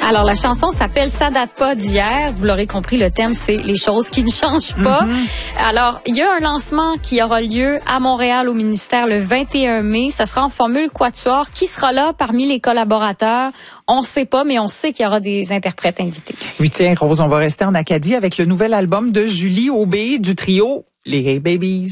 Alors, la chanson s'appelle « Ça date pas d'hier ». Vous l'aurez compris, le thème, c'est les choses qui ne changent pas. Alors, il y a un lancement qui aura lieu à Montréal au ministère le 21 mai. Ça sera en formule quatuor. Qui sera là parmi les collaborateurs? On ne sait pas, mais on sait qu'il y aura des interprètes invités. Oui, tiens, Rose, on va rester en Acadie avec le nouvel album de Julie Aubé du trio Les Hey Babies.